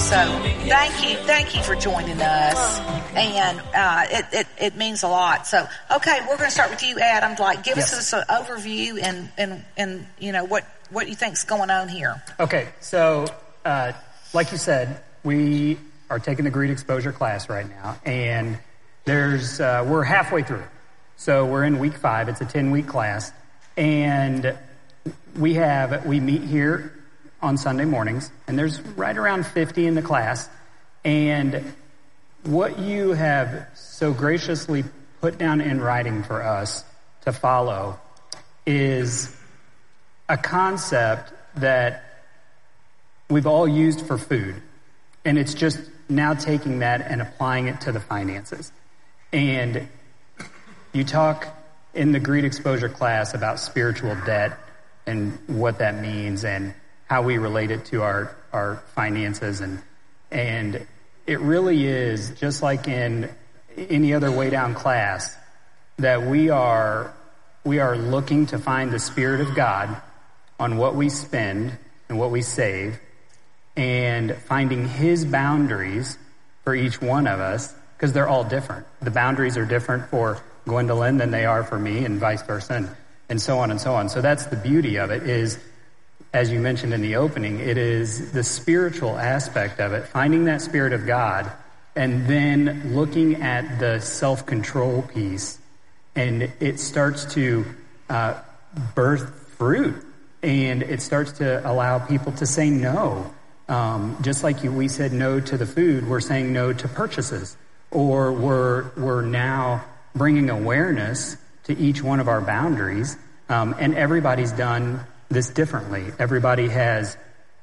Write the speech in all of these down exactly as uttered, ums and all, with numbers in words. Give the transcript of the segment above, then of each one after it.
So thank you, thank you for joining us, and uh, it, it it means a lot. So okay, we're going to start with you, Adam. Like, give yes. us an overview and and and you know what what you think's going on here. Okay, so uh, like you said, we are taking the Greed Exposure class right now, and there's uh, we're halfway through. So we're in week five. It's a ten-week class, and we have we meet here on Sunday mornings, and there's right around fifty in the class. And what you have so graciously put down in writing for us to follow is a concept that we've all used for food, and it's just now taking that and applying it to the finances. And you talk in the Greed Exposure class about spiritual debt and what that means and how we relate it to our, our finances. And and it really is, just like in any other way down class, that we are we are looking to find the Spirit of God on what we spend and what we save, and finding His boundaries for each one of us, because they're all different. The boundaries are different for Gwendolyn than they are for me, and vice versa, and, and so on and so on. So that's the beauty of it is, as you mentioned in the opening, it is the spiritual aspect of it, finding that Spirit of God, and then looking at the self-control piece, and it starts to uh, birth fruit, and it starts to allow people to say no. Um, just like you, we said no to the food, we're saying no to purchases, or we're we're now bringing awareness to each one of our boundaries, um, and everybody's done this differently. Everybody has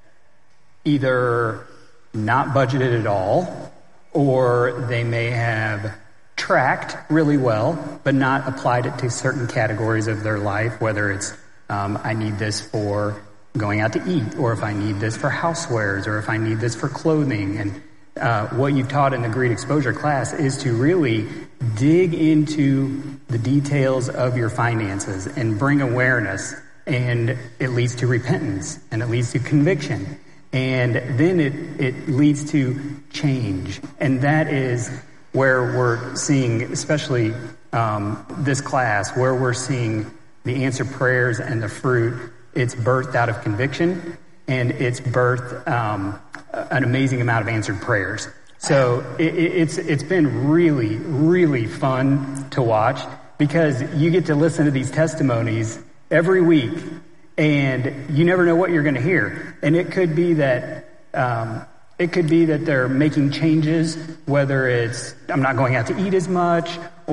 either not budgeted at all, or they may have tracked really well, but not applied it to certain categories of their life, whether it's, um, I need this for going out to eat, or if I need this for housewares, or if I need this for clothing. And uh, what you've taught in the Greed Exposure class is to really dig into the details of your finances and bring awareness. And it leads to repentance, and it leads to conviction, and then it, it leads to change. And that is where we're seeing, especially um, this class, where we're seeing the answered prayers and the fruit. It's birthed out of conviction, and it's birthed um, an amazing amount of answered prayers. So it, it's it's been really, really fun to watch, because you get to listen to these testimonies every week, and you never know what you're going to hear. And it could be that um, it could be that they're making changes, whether it's I'm not going out to eat as much,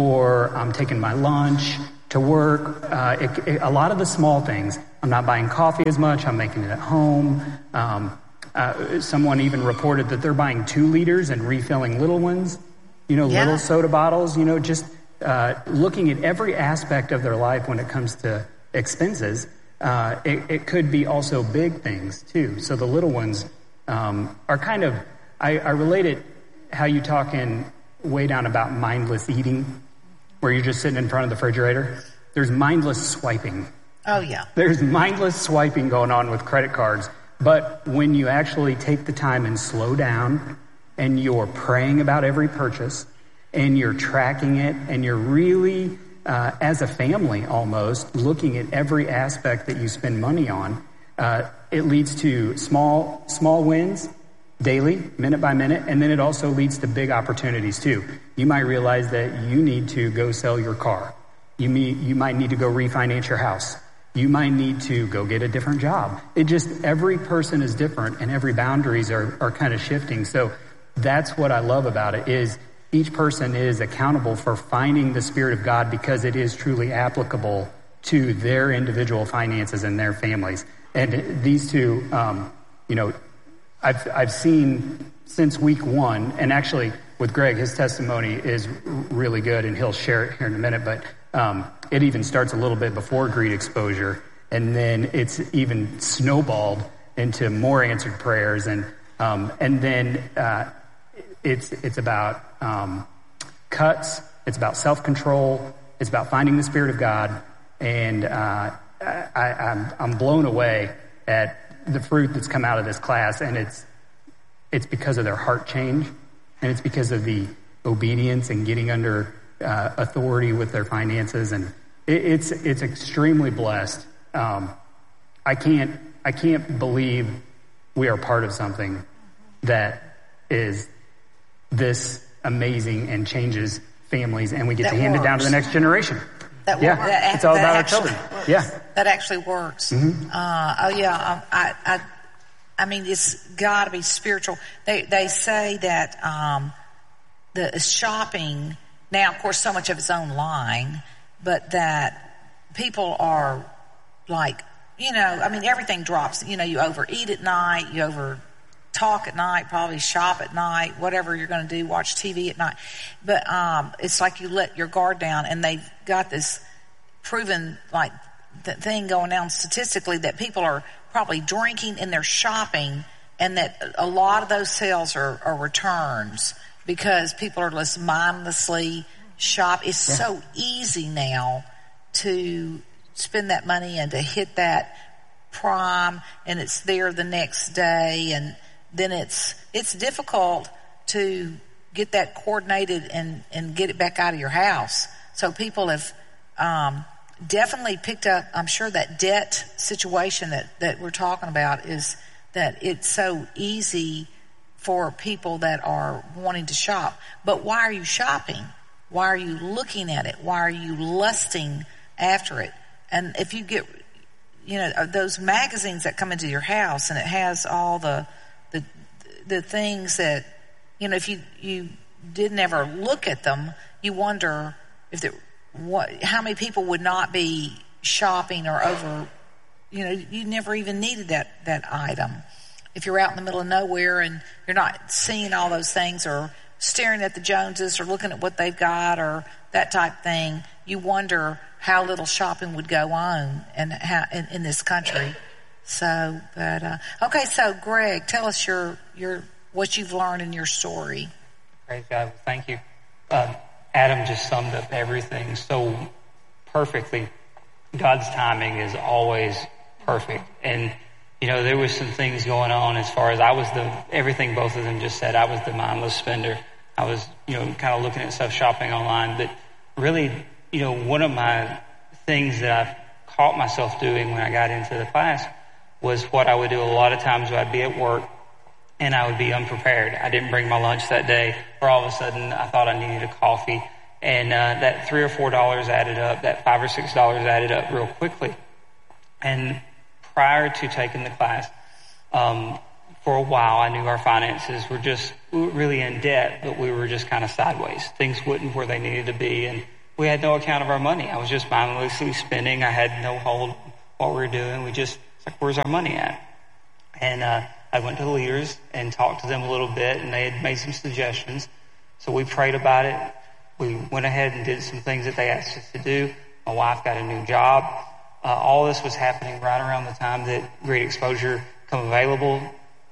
or I'm taking my lunch to work. Uh, it, it, a lot of the small things. I'm not buying coffee as much. I'm making it at home. Um, uh, someone even reported that they're buying two liters and refilling little ones. You know, yeah. little soda bottles. You know, just uh, looking at every aspect of their life when it comes to expenses. Uh, it, it could be also big things too. So the little ones um, are kind of. I, I relate it how you talk in way down about mindless eating, where you're just sitting in front of the refrigerator. There's mindless swiping. Oh, yeah. There's mindless swiping going on with credit cards. But when you actually take the time and slow down, and you're praying about every purchase, and you're tracking it, and you're really, uh, as a family almost, looking at every aspect that you spend money on, uh, it leads to small, small wins daily, minute by minute, and then it also leads to big opportunities too. You might realize that you need to go sell your car. You, may, you might need to go refinance your house. You might need to go get a different job. It just, every person is different, and every boundaries are, are kind of shifting. So that's what I love about it, is each person is accountable for finding the Spirit of God, because it is truly applicable to their individual finances and their families. And these two, um, you know, I've, I've seen since week one, and actually with Greg, his testimony is really good, and he'll share it here in a minute, but um, it even starts a little bit before Greed Exposure, and then it's even snowballed into more answered prayers, and um, and then uh, it's it's about um, cuts, it's about self-control, it's about finding the Spirit of God, and uh, I, I'm I'm blown away at the fruit that's come out of this class, and it's it's because of their heart change, and it's because of the obedience and getting under uh, authority with their finances, and it, it's it's extremely blessed. Um, I can't I can't believe we are part of something that is this amazing and changes families, and we get that to hand works. it down to the next generation. That yeah, that, it's all that about our actually children. Works. Yeah, that actually works. Mm-hmm. Uh, oh yeah, I, I, I mean, it's got to be spiritual. They they say that um, the shopping now, of course, so much of it's online, but that people are like, you know, I mean, everything drops. You know, you overeat at night, you over talk at night, probably shop at night, whatever you're going to do, watch T V at night. But um, it's like you let your guard down, and they've got this proven like th- thing going on statistically that people are probably drinking and they're shopping, and that a lot of those sales are, are returns because people are just mindlessly shop. It's yeah. so easy now to spend that money and to hit that prime, and it's there the next day, and then it's it's difficult to get that coordinated and, and get it back out of your house. So people have um, definitely picked up, I'm sure that debt situation that, that we're talking about is that it's so easy for people that are wanting to shop. But why are you shopping? Why are you looking at it? Why are you lusting after it? And if you get, you know, those magazines that come into your house and it has all the the the things that, you know, if you you didn't ever look at them, you wonder if there, what, how many people would not be shopping or over, you know, you never even needed that that item. If you're out in the middle of nowhere and you're not seeing all those things or staring at the Joneses or looking at what they've got or that type thing, you wonder how little shopping would go on and how in, in this country. So, but uh, okay. So, Greg, tell us your your what you've learned in your story. Praise God. Thank you. Uh, Adam just summed up everything so perfectly. God's timing is always perfect, and you know there was some things going on as far as I was the everything both of them just said. I was the mindless spender. I was you know kind of looking at stuff, shopping online, but really, you know, one of my things that I've caught myself doing when I got into the class was what I would do a lot of times. I'd be at work and I would be unprepared. I didn't bring my lunch that day, or all of a sudden I thought I needed a coffee, and uh, that three or four dollars added up, that five or six dollars added up real quickly. And prior to taking the class, um, for a while I knew our finances were just we were really in debt, but we were just kind of sideways. Things wasn't where they needed to be, and we had no account of our money. I was just mindlessly spending. I had no hold on what we were doing. We just, it's like, where's our money at? And uh, I went to the leaders and talked to them a little bit, and they had made some suggestions. So we prayed about it. We went ahead and did some things that they asked us to do. My wife got a new job. Uh, all this was happening right around the time that Great Exposure come available.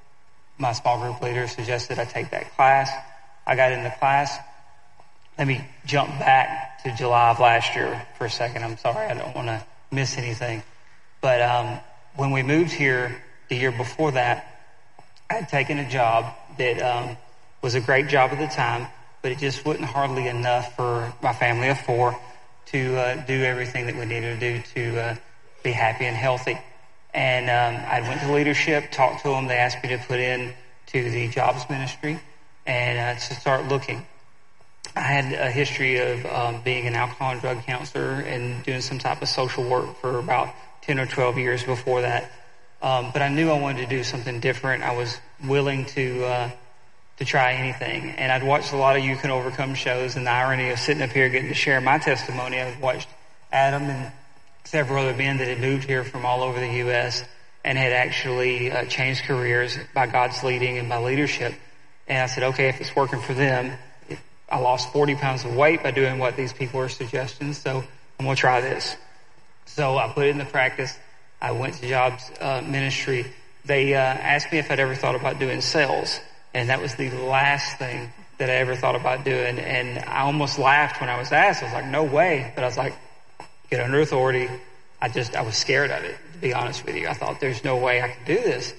My small group leader suggested I take that class. I got in the class. Let me jump back to July of last year for a second. I'm sorry, I don't want to miss anything. But um, when we moved here the year before that, I had taken a job that um, was a great job at the time, but it just wasn't hardly enough for my family of four to uh, do everything that we needed to do to uh, be happy and healthy. And um, I went to leadership, talked to them. They asked me to put in to the jobs ministry and uh, to start looking. I had a history of um, being an alcohol and drug counselor and doing some type of social work for about ten or twelve years before that. Um, but I knew I wanted to do something different. I was willing to uh, to try anything. And I'd watched a lot of You Can Overcome shows, and the irony of sitting up here getting to share my testimony, I've watched Adam and several other men that had moved here from all over the U S and had actually uh, changed careers by God's leading and by leadership. And I said, okay, if it's working for them, I lost forty pounds of weight by doing what these people are suggesting, so I'm going to try this. So I put it into practice. I went to jobs uh, ministry. They uh, asked me if I'd ever thought about doing sales, and that was the last thing that I ever thought about doing. And I almost laughed when I was asked. I was like, no way. But I was like, get under authority. I just, I was scared of it, to be honest with you. I thought there's no way I could do this.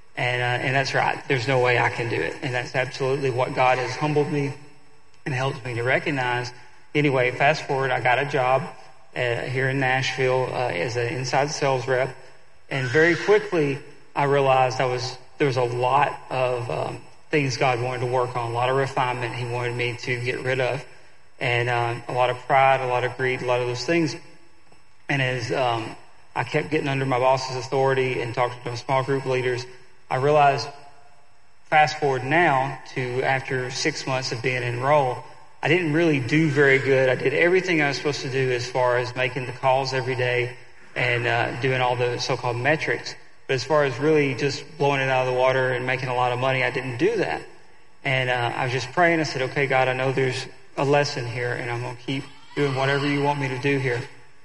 And, uh, and that's right. There's no way I can do it. And that's absolutely what God has humbled me and helped me to recognize. Anyway, fast forward, I got a job uh, here in Nashville uh, as an inside sales rep. And very quickly, I realized I was, there was a lot of um, things God wanted to work on, a lot of refinement He wanted me to get rid of. And uh, a lot of pride, a lot of greed, a lot of those things. And as um, I kept getting under my boss's authority and talking to small group leaders, I realized, fast forward now to after six months of being in role, I didn't really do very good. I did everything I was supposed to do as far as making the calls every day and uh, doing all the so-called metrics. But as far as really just blowing it out of the water and making a lot of money, I didn't do that. And uh, I was just praying. I said, okay, God, I know there's a lesson here, and I'm going to keep doing whatever you want me to do here.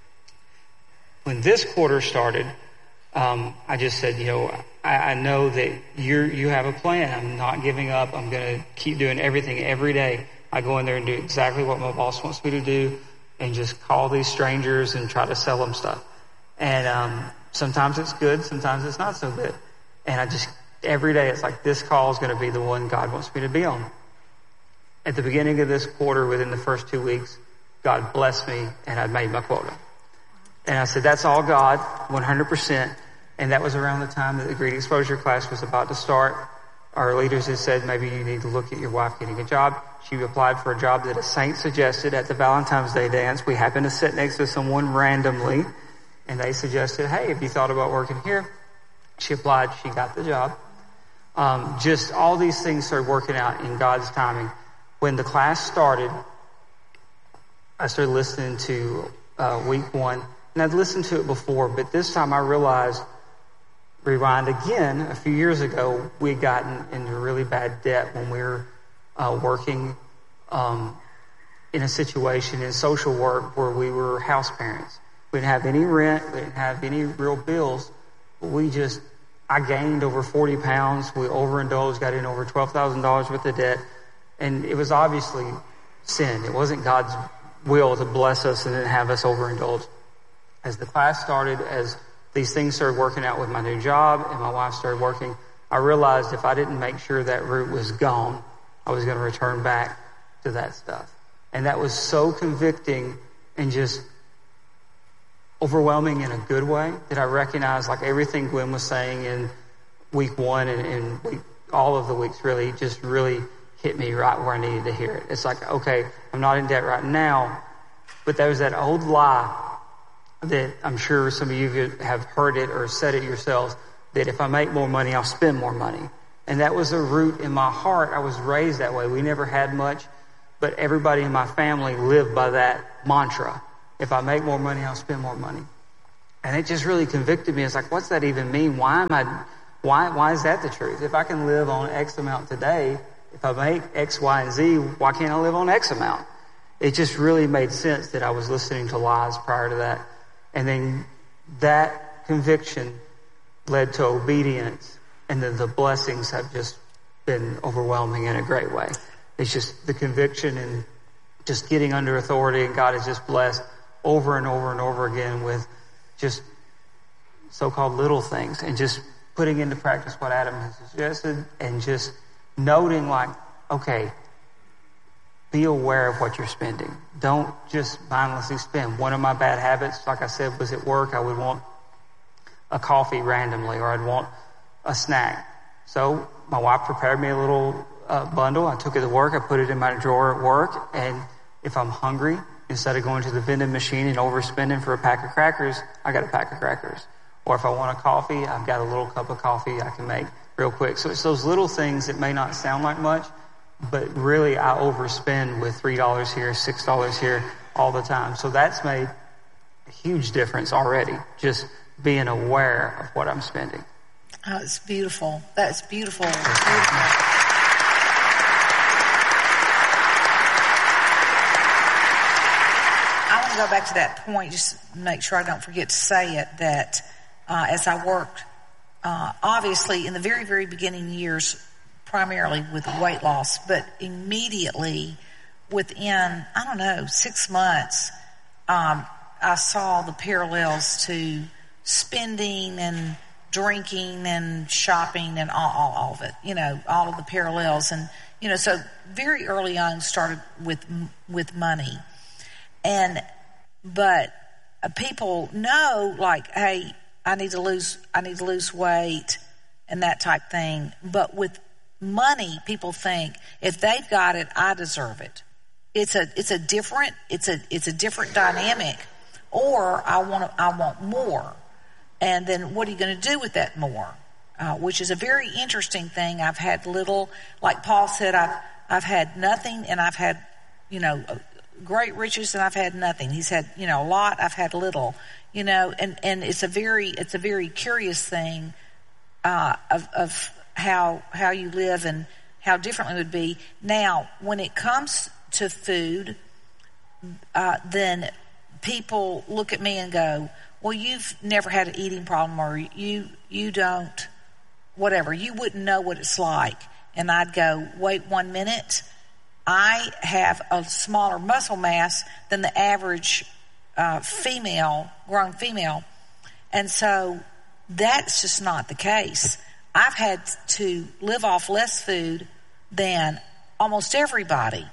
When this quarter started, um, I just said, you know, I, I know that you you have a plan. I'm not giving up. I'm going to keep doing everything every day. I go in there and do exactly what my boss wants me to do and just call these strangers and try to sell them stuff. And um, sometimes it's good. Sometimes it's not so good. And I just, every day it's like, this call is going to be the one God wants me to be on. At the beginning of this quarter, within the first two weeks, God blessed me and I'd made my quota. And I said, that's all God, one hundred percent. And that was around the time that the Greed Exposure class was about to start. Our leaders had said, maybe you need to look at your wife getting a job. She applied for a job that a saint suggested at the Valentine's Day dance. We happened to sit next to someone randomly, and they suggested, hey, have you thought about working here? She applied. She got the job. Um, just all these things started working out in God's timing. When the class started, I started listening to uh, week one. And I'd listened to it before, but this time I realized, rewind again, a few years ago, we had gotten into really bad debt when we were uh, working um, in a situation in social work where we were house parents. We didn't have any rent. We didn't have any real bills. But we just, I gained over forty pounds. We overindulged, got in over twelve thousand dollars worth of debt. And it was obviously sin. It wasn't God's will to bless us and then have us overindulge. As the class started, as these things started working out with my new job and my wife started working, I realized if I didn't make sure that root was gone, I was going to return back to that stuff. And that was so convicting and just overwhelming in a good way that I recognized, like everything Gwen was saying in week one and, and week, all of the weeks really just really hit me right where I needed to hear it. It's like, okay, I'm not in debt right now, but there's that old lie that I'm sure some of you have heard it or said it yourselves, that if I make more money, I'll spend more money. And that was a root in my heart. I was raised that way. We never had much, but everybody in my family lived by that mantra. If I make more money, I'll spend more money. And it just really convicted me. It's like, what's that even mean? Why am I, why, why is that the truth? If I can live on X amount today, if I make X, Y, and Z, why can't I live on X amount? It just really made sense that I was listening to lies prior to that. And then that conviction led to obedience. And then the blessings have just been overwhelming in a great way. It's just the conviction and just getting under authority. And God has just blessed over and over and over again with just so-called little things. And just putting into practice what Adam has suggested. And just noting like, okay, be aware of what you're spending. Don't just mindlessly spend. One of my bad habits, like I said, was at work. I would want a coffee randomly, or I'd want a snack. So my wife prepared me a little uh, bundle. I took it to work. I put it in my drawer at work. And if I'm hungry, instead of going to the vending machine and overspending for a pack of crackers, I got a pack of crackers. Or if I want a coffee, I've got a little cup of coffee I can make real quick. So it's those little things that may not sound like much, but really I overspend with three dollars here, six dollars here all the time. So that's made a huge difference already, just being aware of what I'm spending. Oh, it's beautiful. That's beautiful. It's beautiful. I want to go back to that point, just make sure I don't forget to say it, that uh, as I worked, uh, obviously in the very, very beginning years, primarily with weight loss, but immediately within, I don't know, six months, um, I saw the parallels to spending and drinking and shopping and all, all, all of it, you know, all of the parallels. And, you know, so very early on started with, with money. And, but uh, people know, like, hey, I need to lose, I need to lose weight and that type thing. But with money, people think if they've got it, I deserve it. It's a, it's a different, it's a, it's a different dynamic. Or I want to, I want more. And then what are you going to do with that more? Uh, which is a very interesting thing. I've had little, like Paul said, I've, I've had nothing and I've had, you know, great riches and I've had nothing. He's had, you know, a lot, I've had little, you know, and, and it's a very, it's a very curious thing, uh, of, of how, how you live and how differently it would be. Now, when it comes to food, uh, then people look at me and go, well, you've never had an eating problem, or you, you don't, whatever. You wouldn't know what it's like. And I'd go, wait one minute. I have a smaller muscle mass than the average uh, female, grown female. And so that's just not the case. I've had to live off less food than almost everybody.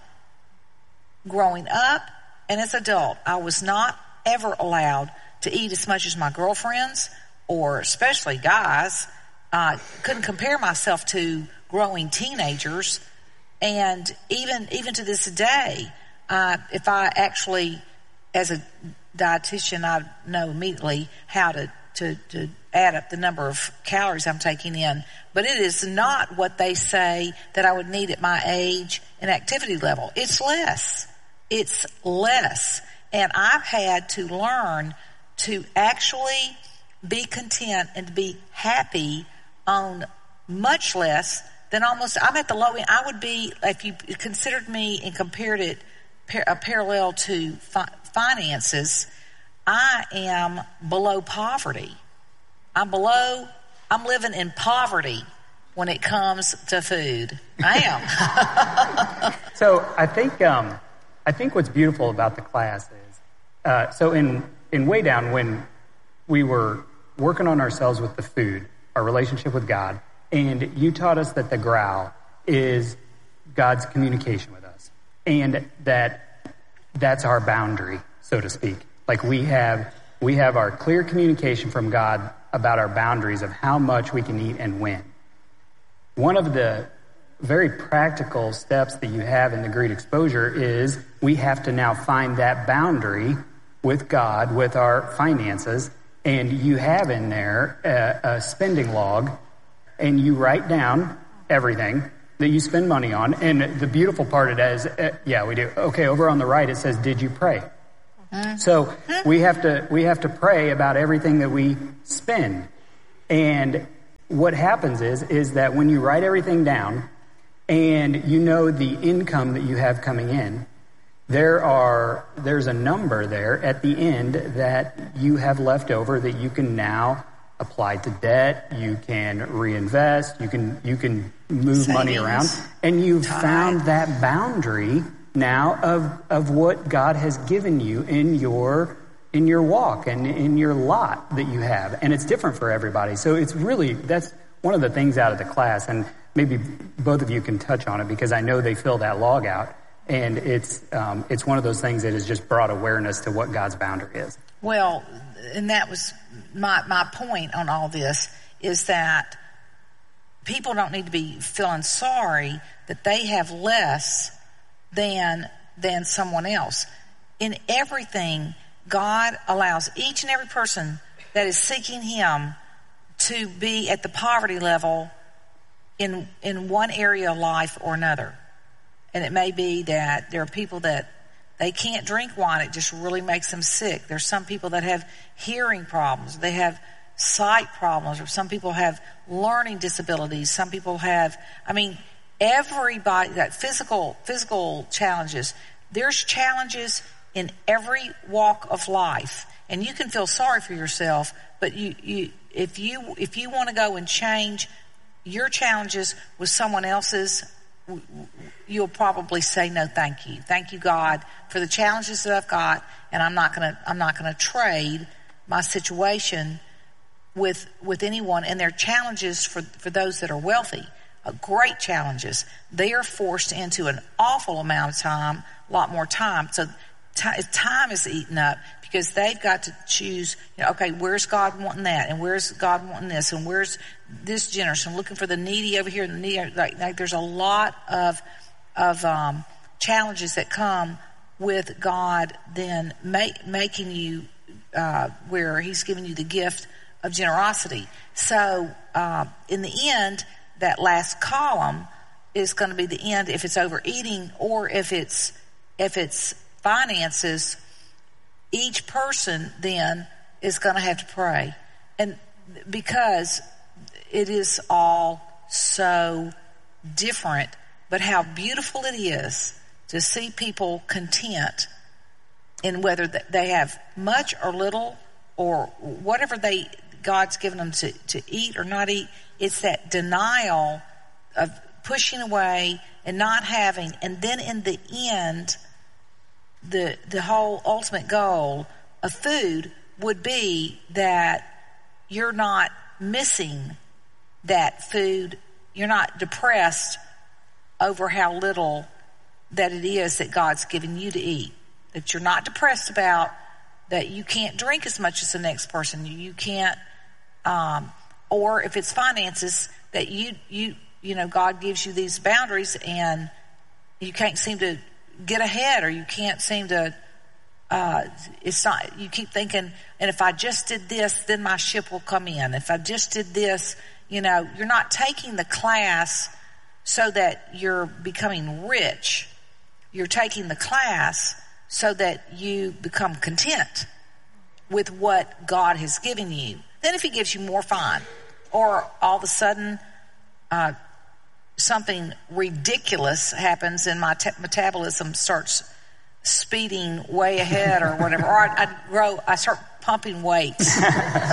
Growing up and as an adult, I was not ever allowed to eat as much as my girlfriends, or especially guys. I uh, couldn't compare myself to growing teenagers. And even even to this day, uh, if I actually, as a dietitian, I know immediately how to, to, to add up the number of calories I'm taking in. But it is not what they say that I would need at my age and activity level. It's less. It's less. And I've had to learn to actually be content and to be happy on much less than almost, I'm at the low end. I would be, if you considered me and compared it par, a parallel to fi- finances, I am below poverty. I'm below, I'm living in poverty when it comes to food. I am. So I think, um, I think what's beautiful about the class is, uh, so in, in Way Down, when we were working on ourselves with the food, our relationship with God, and you taught us that the growl is God's communication with us, and that that's our boundary, so to speak. Like we have, we have our clear communication from God about our boundaries of how much we can eat and when. One of the very practical steps that you have in the Great Exposure is we have to now find that boundary with God, with our finances, and you have in there a, a spending log, and you write down everything that you spend money on. And the beautiful part of it is, uh, yeah, we do. Okay, over on the right it says, "Did you pray?" Mm-hmm. So we have to we have to pray about everything that we spend. And what happens is is that when you write everything down, and you know the income that you have coming in, there are there's a number there at the end that you have left over that you can now apply to debt, you can reinvest, you can you can move Savings, money around, and you've time. found that boundary now of of what God has given you in your in your walk and in your lot that you have. And it's different for everybody. So it's really, that's one of the things out of the class, and maybe both of you can touch on it because I know they fill that log out. And it's um, it's one of those things that has just brought awareness to what God's boundary is. Well, and that was my my point on all this, is that people don't need to be feeling sorry that they have less than than someone else. In everything, God allows each and every person that is seeking Him to be at the poverty level in in one area of life or another. And it may be that there are people that they can't drink wine. It just really makes them sick. There's some people that have hearing problems. They have sight problems. Or some people have learning disabilities. Some people have, I mean, everybody, that physical, physical challenges. There's challenges in every walk of life. And you can feel sorry for yourself, but you, you if you, if you want to go and change your challenges with someone else's, you'll probably say no thank you. Thank you, God, for the challenges that I've got, and I'm not gonna I'm not gonna trade my situation with with anyone, and there are challenges for, for those that are wealthy, uh, great challenges. They are forced into an awful amount of time, a lot more time. So t- time is eaten up because they've got to choose, you know, okay, where's God wanting that? And where's God wanting this? And where's this generous? I'm looking for the needy over here and the needy. Like, like there's a lot of, of um, challenges that come with God then make, making you uh, where he's giving you the gift of generosity. So uh, in the end, that last column is going to be the end if it's overeating or if it's if it's finances. Each person then is going to have to pray, and because it is all so different, but how beautiful it is to see people content in whether they have much or little or whatever they God's given them to, to eat or not eat. It's that denial of pushing away and not having, and then in the end, the the whole ultimate goal of food would be that you're not missing that food. You're not depressed over how little that it is that God's given you to eat. That you're not depressed about that you can't drink as much as the next person. You, you can't, um, or if it's finances, that you, you, you know, God gives you these boundaries and you can't seem to get ahead, or you can't seem to, uh, it's not, you keep thinking, and if I just did this, then my ship will come in. If I just did this, you know, you're not taking the class so that you're becoming rich. You're taking the class so that you become content with what God has given you. Then if he gives you more, fine. Or all of a sudden, uh, something ridiculous happens and my te- metabolism starts speeding way ahead or whatever. Or I, I grow, I start pumping weight and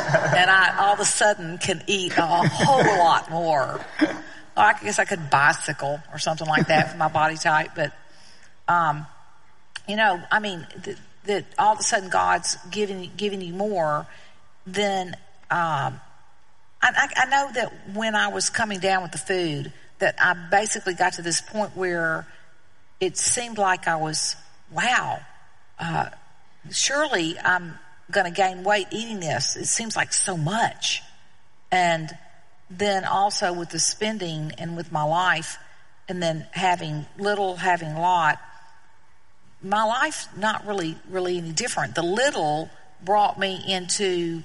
I all of a sudden can eat a whole lot more. Or I guess I could bicycle or something like that for my body type. But, um, you know, I mean, th- that all of a sudden God's giving, giving you more, then um, I, I, I know that when I was coming down with the food, that I basically got to this point where it seemed like I was, wow, uh, surely I'm going to gain weight eating this. It seems like so much. And then also with the spending and with my life, and then having little, having a lot, my life's not really, really any different. The little brought me into,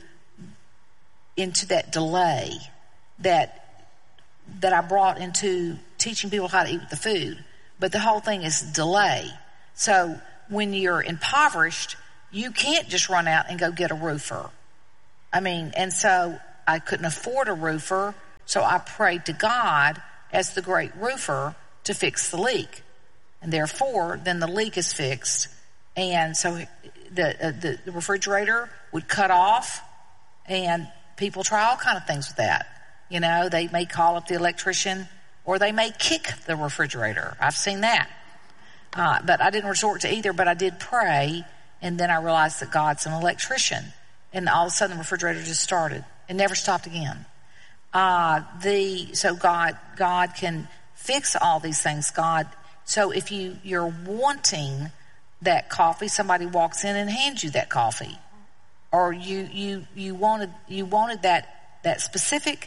into that delay that that I brought into teaching people how to eat with the food. But the whole thing is delay. So when you're impoverished, you can't just run out and go get a roofer. I mean, and so I couldn't afford a roofer, so I prayed to God as the great roofer to fix the leak. And therefore, then the leak is fixed. And so the, uh, the, the refrigerator would cut off, and people try all kind of things with that. You know, they may call up the electrician, or they may kick the refrigerator. I've seen that. Uh, but I didn't resort to either, but I did pray, and then I realized that God's an electrician. And all of a sudden the refrigerator just started and never stopped again. Uh, the, so God, God can fix all these things. God, so if you, you're wanting that coffee, somebody walks in and hands you that coffee. Or you, you, you wanted, you wanted that, that specific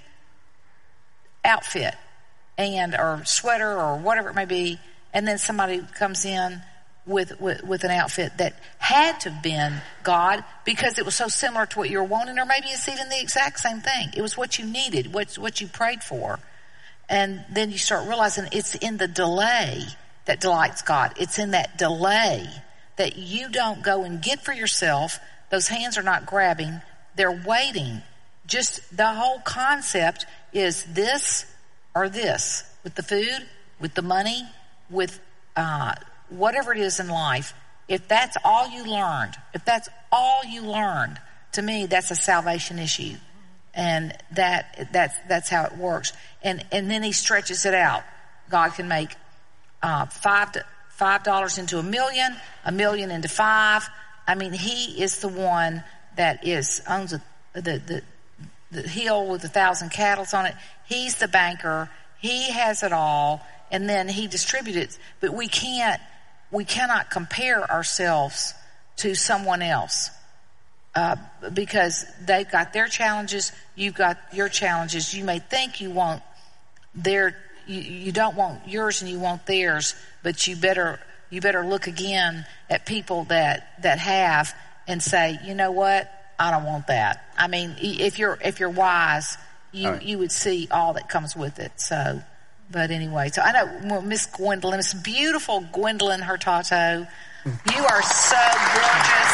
outfit and or sweater or whatever it may be, and then somebody comes in with, with with an outfit that had to have been God because it was so similar to what you were wanting, or maybe it's even the exact same thing. It was what you needed, what what you prayed for. And then you start realizing it's in the delay that delights God. It's in that delay that you don't go and get for yourself. Those hands are not grabbing, they're waiting. Just the whole concept is this or this, with the food, with the money, with uh, whatever it is in life. If that's all you learned, if that's all you learned, to me, that's a salvation issue. And that that's that's how it works. And and then he stretches it out. God can make uh, five to, five dollars into a million, a million into five. I mean, he is the one that is owns a, the the the hill with a thousand cattle on it. He's the banker. He has it all, and then he distributes it. But we can't, we cannot compare ourselves to someone else uh, because they've got their challenges. You've got your challenges. You may think you want their, you, you don't want yours and you want theirs, but you better you better look again at people that that have and say, you know what, I don't want that. I mean, if you're if you're wise, you right. you would see all that comes with it. So, but anyway, so I know well, Miss Gwendolyn, Miss beautiful Gwendolyn Hurtado, you are so gorgeous.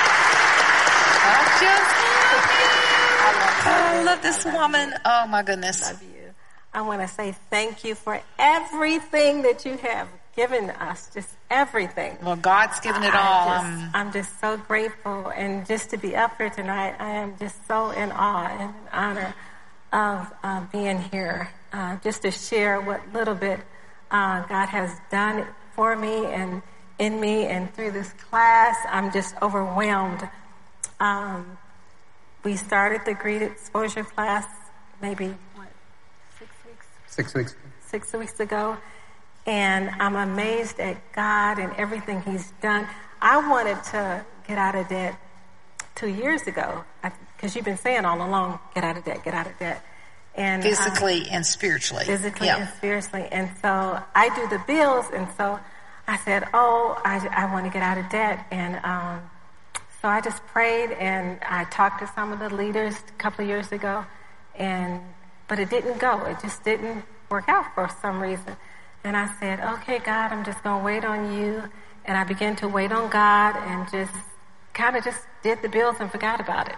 I just love you. I love, I love this woman. Oh my goodness. I love you. I want to say thank you for everything that you have given us, just everything. Well, God's given it all. Just, um, I'm just so grateful, and just to be up here tonight, I am just so in awe and in honor of uh, being here, uh, just to share what little bit uh, God has done for me and in me and through this class. I'm just overwhelmed. Um, we started the Greed Exposure class maybe, what, six weeks? Six weeks. Six weeks ago. And I'm amazed at God and everything He's done. I wanted to get out of debt two years ago, because you've been saying all along, get out of debt, get out of debt. And physically um, and spiritually. Physically yeah. and spiritually. And so I do the bills, and so I said, oh, I, I want to get out of debt. And um, so I just prayed, and I talked to some of the leaders a couple of years ago, and but it didn't go. It just didn't work out for some reason. And I said, okay, God, I'm just going to wait on you. And I began to wait on God and just kind of just did the bills and forgot about it.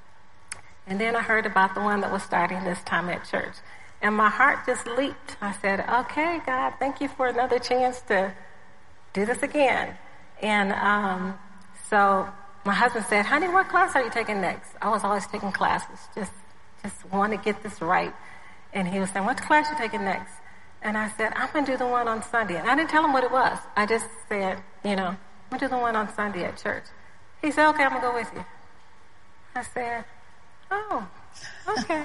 And then I heard about the one that was starting this time at church. And my heart just leaped. I said, okay, God, thank you for another chance to do this again. And um, so my husband said, honey, what class are you taking next? I was always taking classes, just, just want to get this right. And he was saying, what class are you taking next? And I said, I'm going to do the one on Sunday. And I didn't tell him what it was. I just said, you know, I'm going to do the one on Sunday at church. He said, okay, I'm going to go with you. I said, oh, okay.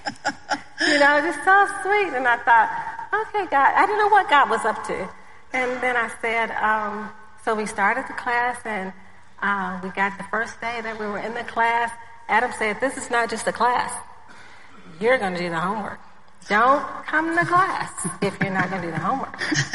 You know, just so sweet. And I thought, okay, God. I didn't know what God was up to. And then I said, um, so we started the class, and uh, we got the first day that we were in the class. Adam said, this is not just a class. You're going to do the homework. Don't come to class if you're not going to do the homework.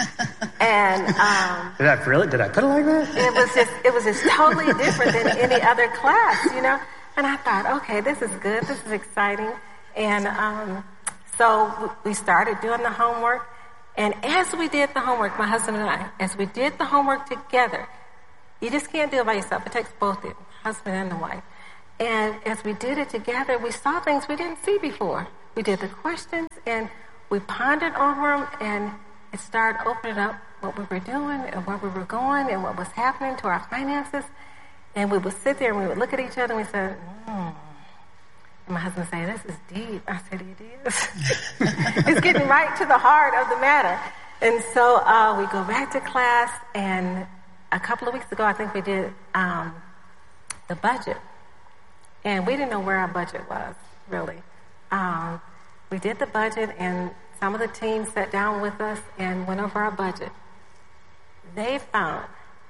And um, did I really? Did I put it like that? It was just it was just totally different than any other class, you know. And I thought, okay, this is good. This is exciting. And um, so we started doing the homework. And as we did the homework, my husband and I, as we did the homework together, you just can't do it by yourself. It takes both the husband and the wife. And as we did it together, we saw things we didn't see before. We did the questions, and we pondered over them, and it started opening up what we were doing and where we were going and what was happening to our finances. And we would sit there and we would look at each other and we said, hmm. And my husband would say, this is deep. I said, it is. It's getting right to the heart of the matter. And so uh, we go back to class, and a couple of weeks ago, I think we did um, the budget. And we didn't know where our budget was, really. Um, we did the budget, and some of the teams sat down with us and went over our budget. They found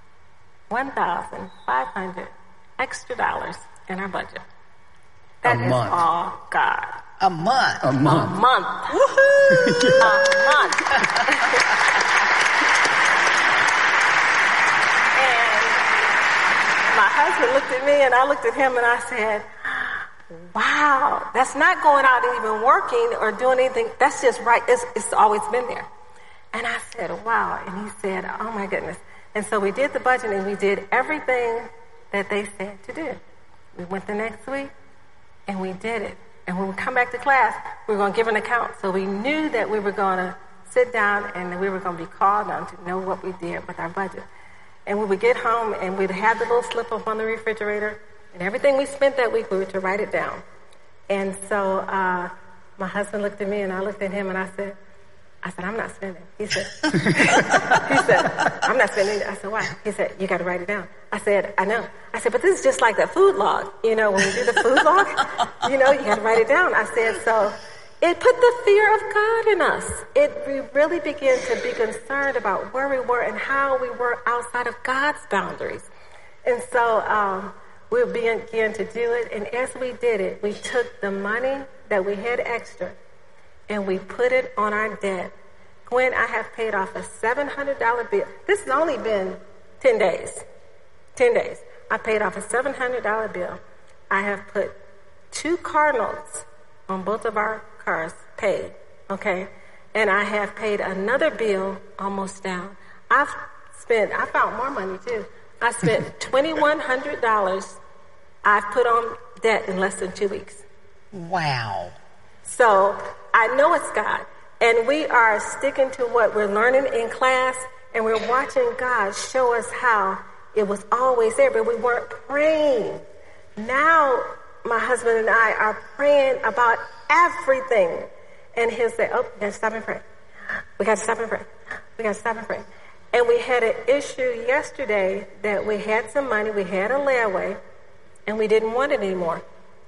one thousand five hundred extra dollars in our budget. That a is month. all God. A month. A month. A month. Woohoo! A month. And my husband looked at me, and I looked at him, and I said, wow, that's not going out and even working or doing anything. That's just right. It's, it's always been there. And I said, wow. And he said, oh, my goodness. And so we did the budget, and we did everything that they said to do. We went the next week, and we did it. And when we come back to class, we were going to give an account. So we knew that we were going to sit down, and we were going to be called on to know what we did with our budget. And we would get home, and we'd have the little slip up on the refrigerator. And everything we spent that week, we were to write it down. And so uh, my husband looked at me, and I looked at him, and I said, I said, I'm not spending. He said, he said, I'm not spending it. I said, why? He said, you got to write it down. I said, I know. I said, but this is just like that food log. You know, when we do the food log, you know, you got to write it down. I said, so it put the fear of God in us. It we really began to be concerned about where we were and how we were outside of God's boundaries. And so um, we began to do it. And as we did it, we took the money that we had extra and we put it on our debt. Gwen, I have paid off a seven hundred dollars bill. This has only been ten days. ten days. I paid off a seven hundred dollars bill. I have put two car notes on both of our cars paid, okay? And I have paid another bill almost down. I've spent, I found more money too. I spent twenty-one hundred dollars I've put on debt in less than two weeks. Wow. So I know it's God. And we are sticking to what we're learning in class, and we're watching God show us how it was always there, but we weren't praying. Now, my husband and I are praying about everything. And he'll say, oh, we got to stop and pray. We got to stop and pray. We got to stop and pray. And we had an issue yesterday that we had some money, we had a layaway, and we didn't want it anymore.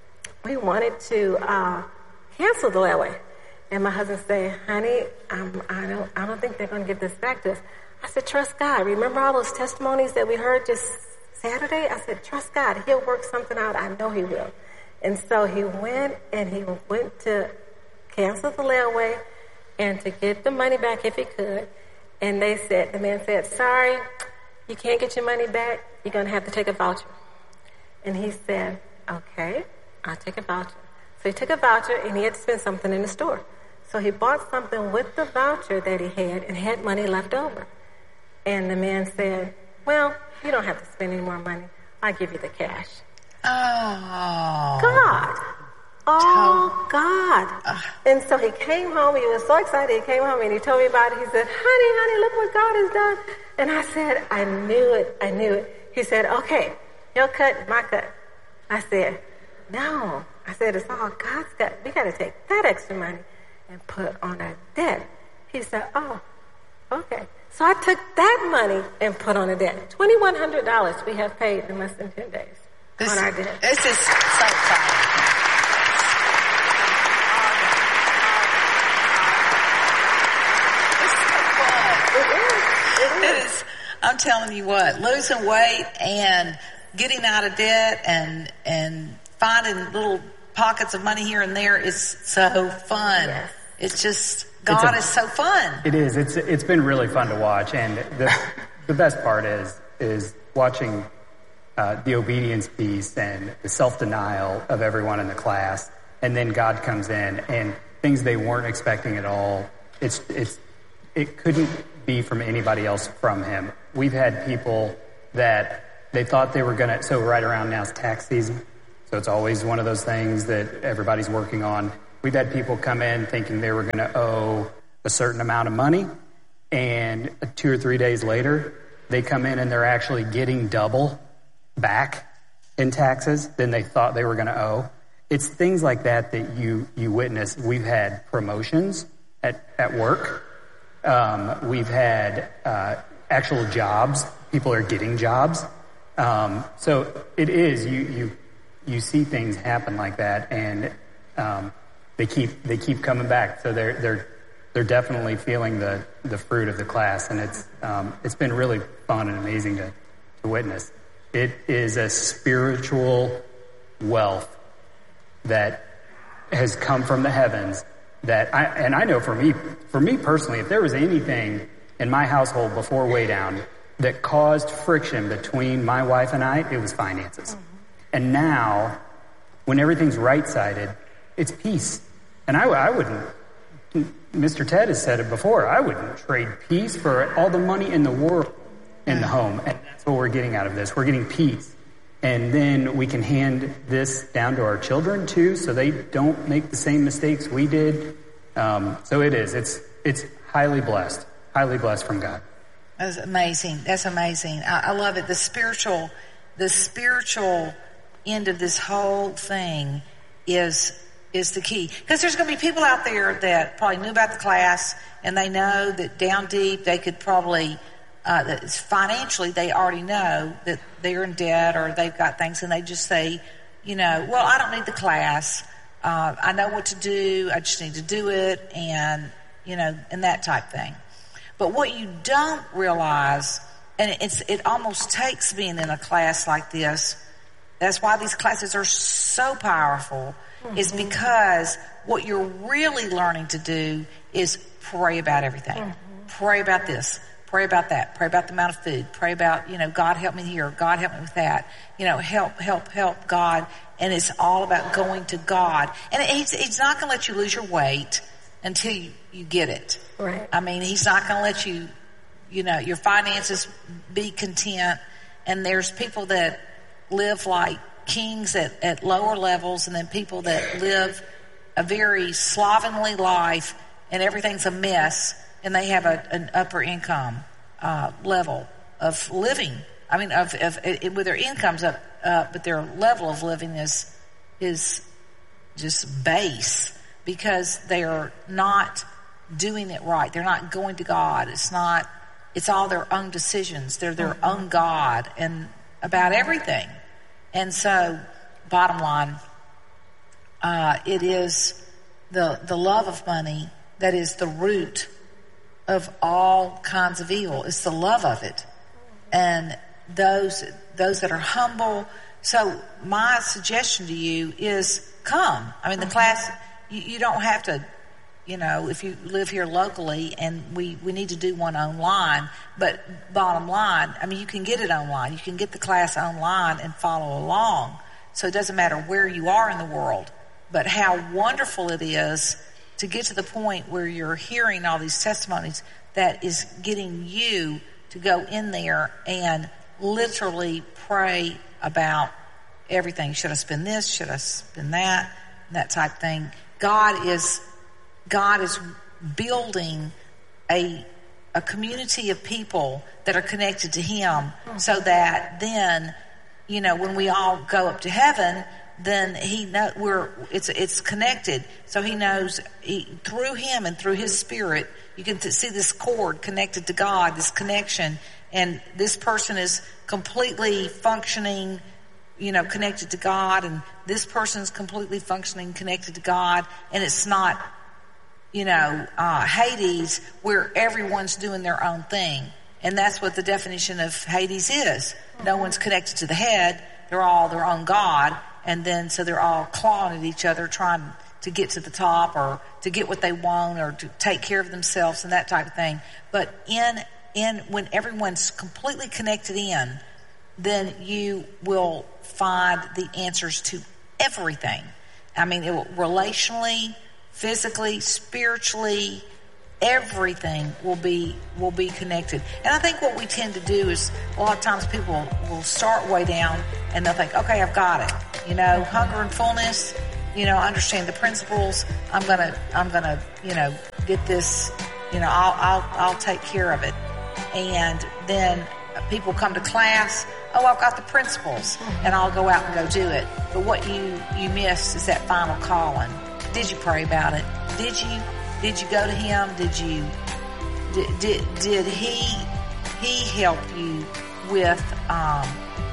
We wanted to uh, cancel the layaway. And my husband said, honey, um, I don't I don't think they're going to give this back to us. I said, trust God. Remember all those testimonies that we heard just Saturday? I said, trust God. He'll work something out. I know he will. And so he went and he went to cancel the layaway and to get the money back if he could. And they said, the man said, sorry, you can't get your money back. You're going to have to take a voucher. And he said, okay, I'll take a voucher. So he took a voucher and he had to spend something in the store. So he bought something with the voucher that he had and had money left over. And the man said, well, you don't have to spend any more money. I'll give you the cash. Oh. God. Oh, God. Uh. And so he came home. He was so excited. He came home and he told me about it. He said, honey, honey, look what God has done. And I said, I knew it. I knew it. He said, okay, your cut, my cut. I said, no. I said, it's all God's cut. We got to take that extra money and put on our debt. He said, oh, okay. So I took that money and put on a debt. twenty-one hundred dollars we have paid in less than ten days this, on our debt. This is so exciting. This is so fun. It is. It is. It is. I'm telling you what, losing weight and getting out of debt and and finding little pockets of money here and there is so fun. Yes. It's just, God a, is so fun. It is. It's it's been really fun to watch, and the the best part is is watching uh, the obedience piece and the self denial of everyone in the class, and then God comes in and things they weren't expecting at all. It's it's it couldn't be from anybody else from Him. We've had people that they thought they were gonna. So right around now is tax season. So it's always one of those things that everybody's working on. We've had people come in thinking they were going to owe a certain amount of money, and two or three days later, they come in and they're actually getting double back in taxes than they thought they were going to owe. It's things like that that you, you witness. We've had promotions at, at work. Um, we've had uh, actual jobs. People are getting jobs. Um, so it is, you, you, you see things happen like that, and um, they keep they keep coming back. So they're they're they're definitely feeling the, the fruit of the class, and it's um, it's been really fun and amazing to, to witness. It is a spiritual wealth that has come from the heavens. That I and I know for me for me personally, if there was anything in my household before Way Down that caused friction between my wife and I, it was finances. Mm-hmm. And now, when everything's right-sided, it's peace. And I, I wouldn't, Mister Ted has said it before, I wouldn't trade peace for all the money in the world in the home. And that's what we're getting out of this. We're getting peace. And then we can hand this down to our children, too, so they don't make the same mistakes we did. Um, so it is. It's it's highly blessed. Highly blessed from God. That's amazing. That's amazing. I, I love it. The spiritual, the spiritual end of this whole thing is is the key. Because there's going to be people out there that probably knew about the class and they know that down deep they could probably, uh, that financially they already know that they're in debt or they've got things and they just say, you know, well, I don't need the class. Uh, I know what to do. I just need to do it and, you know, and that type thing. But what you don't realize, and it's, it almost takes being in a class like this, that's why these classes are so powerful, mm-hmm. is because what you're really learning to do is pray about everything. Mm-hmm. Pray about this. Pray about that. Pray about the amount of food. Pray about, you know, God help me here. God help me with that. You know, help, help, help God. And it's all about going to God. And he's, he's not going to let you lose your weight until you, you get it. Right. I mean, he's not going to let you, you know, your finances be content. And there's people that live like kings at, at lower levels and then people that live a very slovenly life and everything's a mess and they have a, an upper income uh, level of living. I mean, of, of it, with their incomes up, uh, but their level of living is is just base because they are not doing it right. They're not going to God. It's not. It's all their own decisions. They're their own God and about everything. And so, bottom line, uh, it is the the love of money that is the root of all kinds of evil. It's the love of it. And those those that are humble. So my suggestion to you is come. I mean, the class, you, you don't have to, you know, if you live here locally and we, we need to do one online, but bottom line, I mean, you can get it online. You can get the class online and follow along. So it doesn't matter where you are in the world, but how wonderful it is to get to the point where you're hearing all these testimonies that is getting you to go in there and literally pray about everything. Should I spend this? Should I spend that? That type of thing. God is, God is building a, a community of people that are connected to Him so that then, you know, when we all go up to heaven, then he know we're it's it's connected. So he knows he, through him and through his spirit, you can t- see this cord connected to God, this connection, and this person is completely functioning, you know, connected to God, and this person's completely functioning connected to God, and it's not, you know, uh, Hades where everyone's doing their own thing, and that's what the definition of Hades is. No one's connected to the head; they're all their own God. And then, so they're all clawing at each other, trying to get to the top or to get what they want or to take care of themselves and that type of thing. But in, in, when everyone's completely connected in, then you will find the answers to everything. I mean, it will, relationally, physically, spiritually, everything will be will be connected. And I think what we tend to do is a lot of times people will start way down and they'll think, okay, I've got it. You know, hunger and fullness, you know, understand the principles. I'm gonna I'm gonna, you know, get this, you know, I'll I'll I'll take care of it. And then people come to class, oh, I've got the principles and I'll go out and go do it. But what you you missed is that final calling. Did you pray about it? Did you Did you go to him? Did you, did, did, did he, he help you with, um,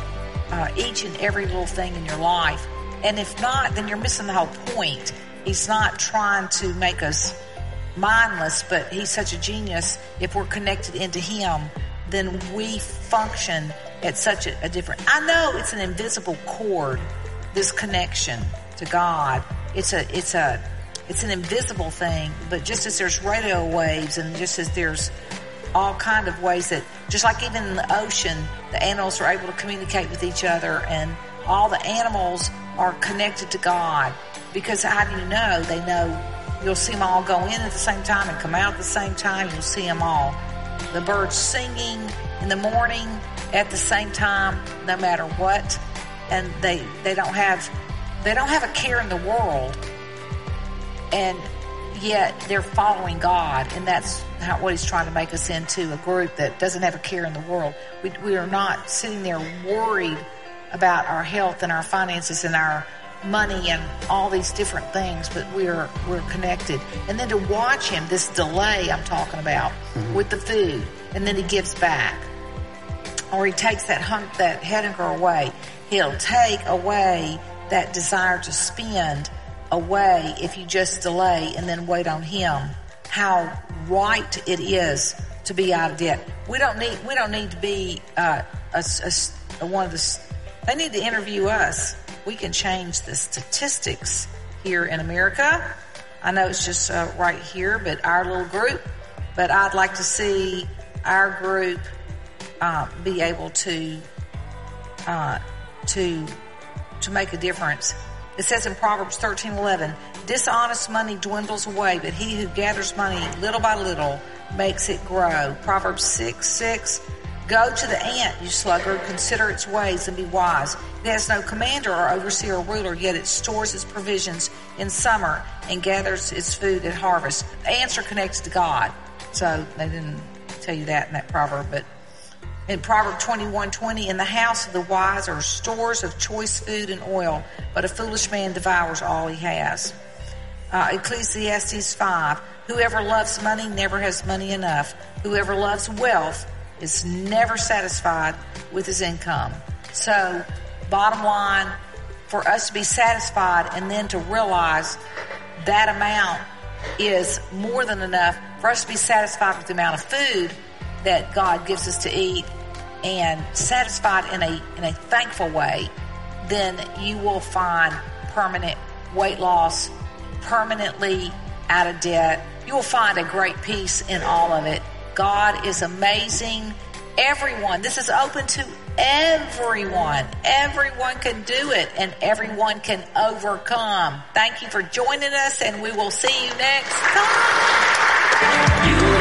uh, each and every little thing in your life? And if not, then you're missing the whole point. He's not trying to make us mindless, but he's such a genius. If we're connected into him, then we function at such a, a different, I know it's an invisible cord, this connection to God. It's a, it's a, It's an invisible thing, but just as there's radio waves and just as there's all kind of ways that, just like even in the ocean, the animals are able to communicate with each other and all the animals are connected to God. Because how do you know? They know you'll see them all go in at the same time and come out at the same time. You'll see them all. The birds singing in the morning at the same time, no matter what. And they, they don't have, they don't have a care in the world. And yet they're following God, and that's how, what he's trying to make us into, a group that doesn't have a care in the world. We, we are not sitting there worried about our health and our finances and our money and all these different things, but we're we're connected. And then to watch him, this delay I'm talking about mm-hmm. with the food, and then he gives back, or he takes that hung, that head hunger away. He'll take away that desire to spend away if you just delay and then wait on him. How right it is to be out of debt. We don't need we don't need to be uh, a, a, a one of the. They need to interview us. We can change the statistics here in America. I know it's just uh, right here, but our little group. But I'd like to see our group uh, be able to uh, to to make a difference. It says in Proverbs thirteen eleven, dishonest money dwindles away, but he who gathers money little by little makes it grow. Proverbs six six, go to the ant, you sluggard, consider its ways and be wise. It has no commander or overseer or ruler, yet it stores its provisions in summer and gathers its food at harvest. The ants are connected to God. So they didn't tell you that in that proverb, but in Proverbs twenty-one twenty, in the house of the wise are stores of choice food and oil, but a foolish man devours all he has. Uh, Ecclesiastes five, whoever loves money never has money enough. Whoever loves wealth is never satisfied with his income. So, bottom line, for us to be satisfied and then to realize that amount is more than enough for us to be satisfied with the amount of food that God gives us to eat and satisfied in a in a thankful way, then you will find permanent weight loss, permanently out of debt. You will find a great peace in all of it. God is amazing. Everyone, this is open to everyone. Everyone can do it, and everyone can overcome. Thank you for joining us, and we will see you next time.